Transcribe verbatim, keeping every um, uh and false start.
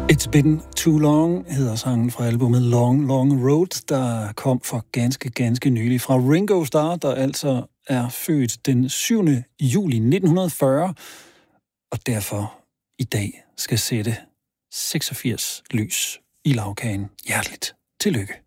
It's Been Too Long hedder sangen fra albumet Long Long Road, der kom for ganske, ganske nylig fra Ringo Starr, der altså er født den syvende juli nitten fyrre, og derfor i dag skal sætte seksogfirs lys i lagkagen. Hjerteligt tillykke.